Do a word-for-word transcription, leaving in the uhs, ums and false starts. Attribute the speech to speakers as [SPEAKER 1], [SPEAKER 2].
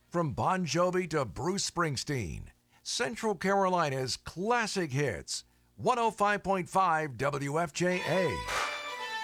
[SPEAKER 1] From Bon Jovi to Bruce Springsteen, Central Carolina's classic hits. one oh five point five W F J A.